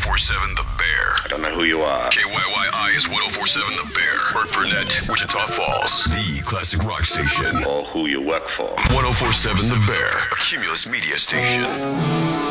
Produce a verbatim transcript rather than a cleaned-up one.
seven The Bear. I don't know who you are. K Y Y I is ten forty-seven The Bear. Burt Burnett, Wichita Falls. The classic rock station. Or who you work for. ten forty-seven The Bear. A Cumulus media station.